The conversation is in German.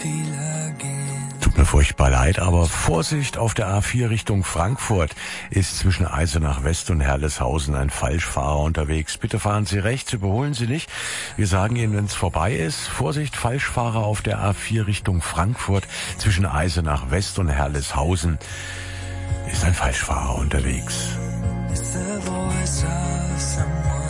Tut mir furchtbar leid, aber Vorsicht, auf der A4 Richtung Frankfurt ist zwischen Eisenach West und Herleshausen ein Falschfahrer unterwegs. Bitte fahren Sie rechts, überholen Sie nicht. Wir sagen Ihnen, wenn es vorbei ist, Vorsicht, Falschfahrer auf der A4 Richtung Frankfurt zwischen Eisenach West und Herleshausen ist ein Falschfahrer unterwegs. It's the voice of someone